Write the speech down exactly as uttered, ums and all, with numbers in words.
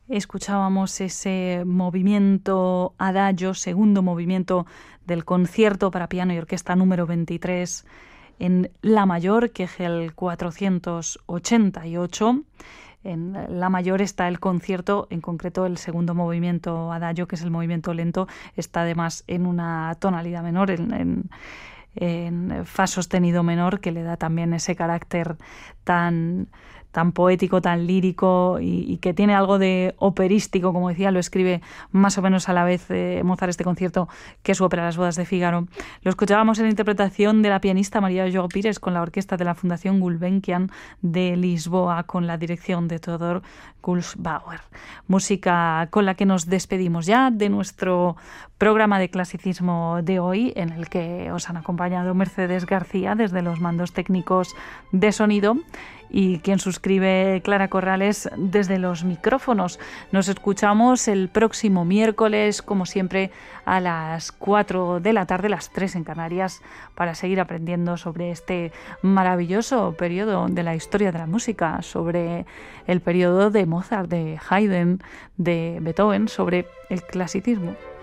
Escuchábamos ese movimiento adagio, segundo movimiento del concierto para piano y orquesta número veintitrés en La mayor, que es el cuatrocientos ochenta y ocho. En La mayor está el concierto, en concreto el segundo movimiento adagio, que es el movimiento lento, está además en una tonalidad menor, en, en, en fa sostenido menor, que le da también ese carácter tan... tan poético, tan lírico y, y que tiene algo de operístico, como decía, lo escribe más o menos a la vez eh, Mozart este concierto que su ópera Las bodas de Fígaro. Lo escuchábamos en la interpretación de la pianista María Joao Pires con la orquesta de la Fundación Gulbenkian de Lisboa con la dirección de Theodor Gulsbauer. Música con la que nos despedimos ya de nuestro programa de clasicismo de hoy, en el que os han acompañado Mercedes García desde los mandos técnicos de sonido y quien suscribe Clara Corrales desde los micrófonos. Nos escuchamos el próximo miércoles, como siempre, a las cuatro de la tarde, las tres en Canarias, para seguir aprendiendo sobre este maravilloso periodo de la historia de la música, sobre el periodo de Mozart, de Haydn, de Beethoven, sobre el clasicismo.